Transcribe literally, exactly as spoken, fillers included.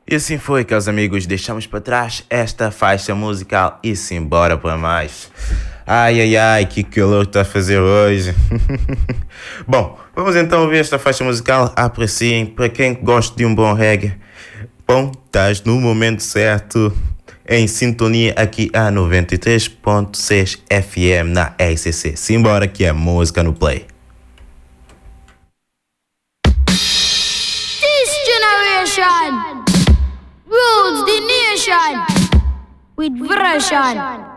E assim foi, caros amigos, deixamos para trás esta faixa musical e simbora para mais. Ai, ai, ai, que calor está a fazer hoje. Bom, vamos então ouvir esta faixa musical. Apreciem, para quem gosta de um bom reggae. Bom, estás no momento certo, em sintonia aqui a noventa e três ponto seis F M na R C C. Simbora que é música no play. This generation rules the nation with version.